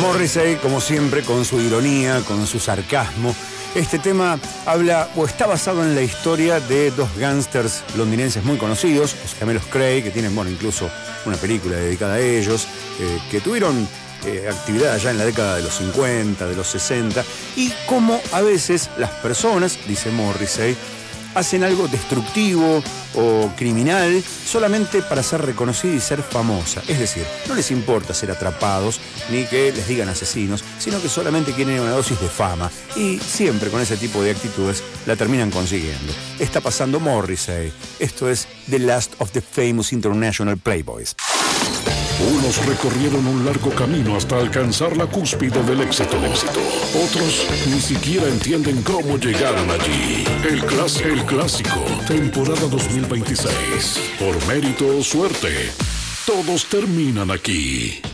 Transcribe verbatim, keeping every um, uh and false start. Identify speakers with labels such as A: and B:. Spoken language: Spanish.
A: Morrissey, como siempre, con su ironía, con su sarcasmo. Este tema habla o está basado en la historia de dos gángsters londinenses muy conocidos, los gemelos Cray, que tienen, bueno, incluso una película dedicada a ellos, eh, que tuvieron eh, actividad ya en la década de los cincuenta, de los sesenta, y cómo a veces las personas, dice Morrissey, hacen algo destructivo o criminal solamente para ser reconocida y ser famosa. Es decir, no les importa ser atrapados ni que les digan asesinos, sino que solamente quieren una dosis de fama. Y siempre con ese tipo de actitudes la terminan consiguiendo. Está pasando Morrissey. Esto es The Last of the Famous International Playboys.
B: Unos recorrieron un largo camino hasta alcanzar la cúspide del éxito. Otros ni siquiera entienden cómo llegaron allí. El, clas- el clásico, temporada dos mil veintiséis. Por mérito o suerte, todos terminan aquí.